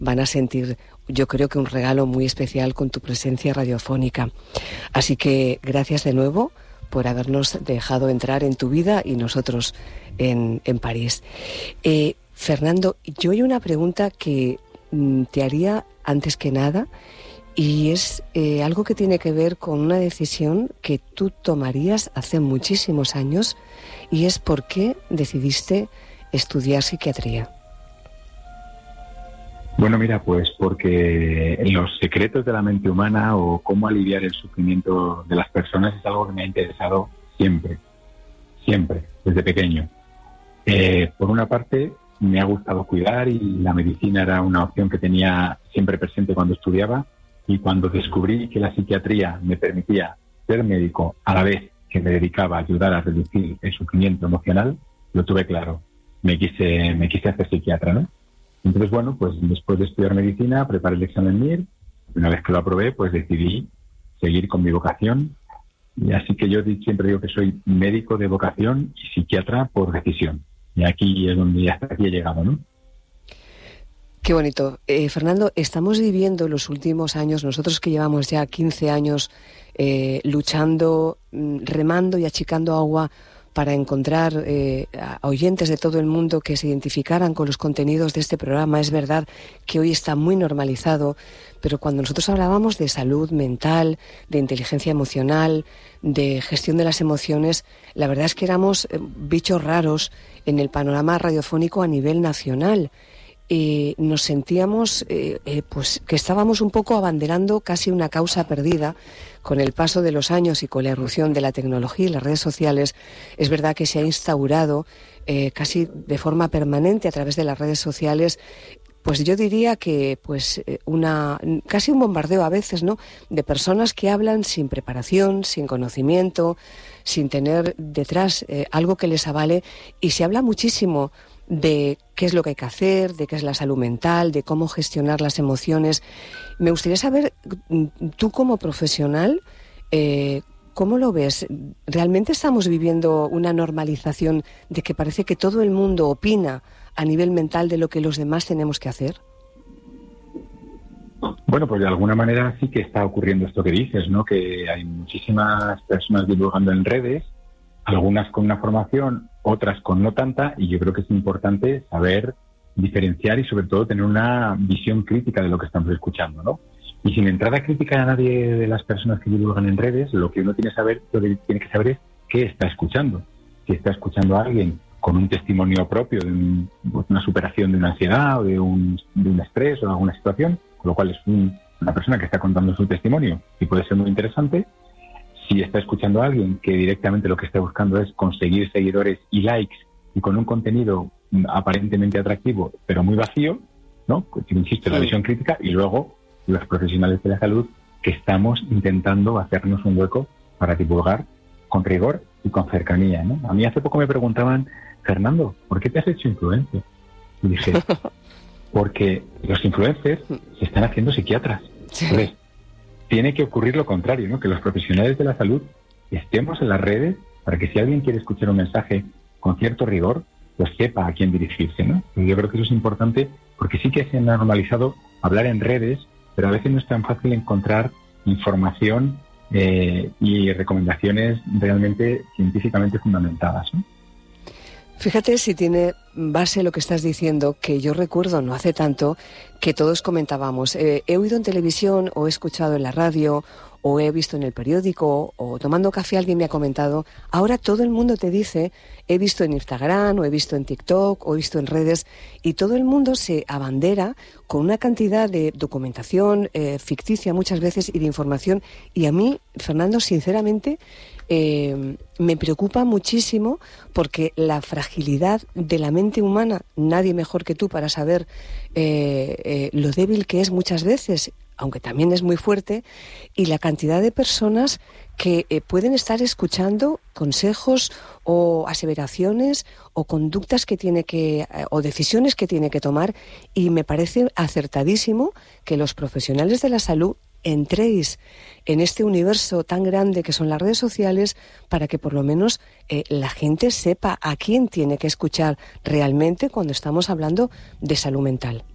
van a sentir, yo creo que un regalo muy especial con tu presencia radiofónica. Así que gracias de nuevo por habernos dejado entrar en tu vida y nosotros en París. Fernando, yo hay una pregunta que te haría antes que nada, y es algo que tiene que ver con una decisión que tú tomarías hace muchísimos años, y es por qué decidiste estudiar psiquiatría. Bueno, mira, pues porque los secretos de la mente humana o cómo aliviar el sufrimiento de las personas es algo que me ha interesado siempre, desde pequeño. Por una parte, me ha gustado cuidar y la medicina era una opción que tenía siempre presente cuando estudiaba, y cuando descubrí que la psiquiatría me permitía ser médico a la vez que me dedicaba a ayudar a reducir el sufrimiento emocional, lo tuve claro. Me quise hacer psiquiatra, ¿no? Entonces, bueno, pues después de estudiar medicina, preparé el examen MIR. Una vez que lo aprobé, pues decidí seguir con mi vocación. Y así que yo siempre digo que soy médico de vocación y psiquiatra por decisión. Y aquí es donde hasta aquí he llegado, ¿no? Qué bonito. Fernando, estamos viviendo los últimos años, nosotros que llevamos ya 15 años luchando, remando y achicando agua para encontrar a oyentes de todo el mundo que se identificaran con los contenidos de este programa. Es verdad que hoy está muy normalizado, pero cuando nosotros hablábamos de salud mental, de inteligencia emocional, de gestión de las emociones, la verdad es que éramos bichos raros en el panorama radiofónico a nivel nacional. Nos sentíamos pues que estábamos un poco abanderando casi una causa perdida. Con el paso de los años y con la irrupción de la tecnología y las redes sociales, es verdad que se ha instaurado casi de forma permanente a través de las redes sociales, pues yo diría que pues casi un bombardeo a veces, ¿no?, de personas que hablan sin preparación, sin conocimiento, sin tener detrás algo que les avale, y se habla muchísimo de qué es lo que hay que hacer, de qué es la salud mental, de cómo gestionar las emociones. Me gustaría saber, tú como profesional, ¿cómo lo ves? ¿Realmente estamos viviendo una normalización de que parece que todo el mundo opina a nivel mental de lo que los demás tenemos que hacer? Bueno, pues de alguna manera sí que está ocurriendo esto que dices, ¿no? Que hay muchísimas personas divulgando en redes, algunas con una formación, otras con no tanta, y yo creo que es importante saber diferenciar y sobre todo tener una visión crítica de lo que estamos escuchando, ¿no? Y sin entrar a criticar a nadie de las personas que divulgan en redes, lo que uno tiene que saber es qué está escuchando. Si está escuchando a alguien con un testimonio propio de una superación de una ansiedad o de un estrés o de alguna situación, con lo cual es una persona que está contando su testimonio y puede ser muy interesante. Si está escuchando a alguien que directamente lo que está buscando es conseguir seguidores y likes y con un contenido aparentemente atractivo, pero muy vacío, ¿no? Pues, insisto, la visión crítica, y luego los profesionales de la salud que estamos intentando hacernos un hueco para divulgar con rigor y con cercanía, ¿no? A mí hace poco me preguntaban, Fernando, ¿por qué te has hecho influencer? Y dije, porque los influencers se están haciendo psiquiatras. Sí. Entonces, tiene que ocurrir lo contrario, ¿no? Que los profesionales de la salud estemos en las redes para que si alguien quiere escuchar un mensaje con cierto rigor, pues sepa a quién dirigirse, ¿no? Y yo creo que eso es importante porque sí que se ha normalizado hablar en redes, pero a veces no es tan fácil encontrar información y recomendaciones realmente científicamente fundamentadas, ¿no? Fíjate si tiene base lo que estás diciendo, que yo recuerdo no hace tanto que todos comentábamos, he oído en televisión o he escuchado en la radio o he visto en el periódico o tomando café alguien me ha comentado. Ahora todo el mundo te dice, he visto en Instagram o he visto en TikTok o he visto en redes, y todo el mundo se abandera con una cantidad de documentación ficticia muchas veces y de información, y a mí, Fernando, sinceramente me preocupa muchísimo, porque la fragilidad de la mente humana, nadie mejor que tú para saber lo débil que es muchas veces, aunque también es muy fuerte, y la cantidad de personas que pueden estar escuchando consejos o aseveraciones o conductas que tiene que o decisiones que tiene que tomar, y me parece acertadísimo que los profesionales de la salud entréis en este universo tan grande que son las redes sociales, para que por lo menos la gente sepa a quién tiene que escuchar realmente cuando estamos hablando de salud mental.